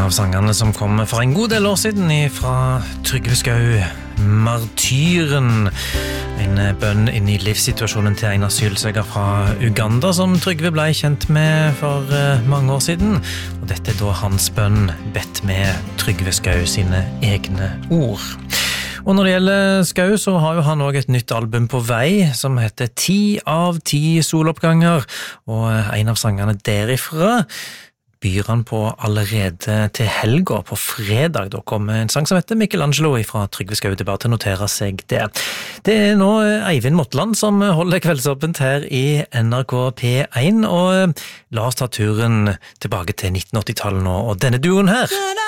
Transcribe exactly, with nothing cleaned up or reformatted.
av sangene som kom for en god del år siden fra Trygve Skau, Martyren, en bønn inn i livssituasjonen til en asylsøker fra Uganda som Trygve ble kjent med for mange år siden, og dette er da hans bønn bedt med Trygve Skau sine egne ord. Og når det gjelder Skau, så har jo han også et nytt album på vei som heter Ti av ti soloppganger, og en av sangene derifra byr han på allerede til helga på fredag. Da kommer en sang som heter Michelangelo fra Trygve Skau. Det er bare til å notere seg det. Det er nå Eivind Motland som holder kveldsåpent her i N R K P én, og la oss ta turen tilbake til nitten åtti-tallet nå, og denne duoen her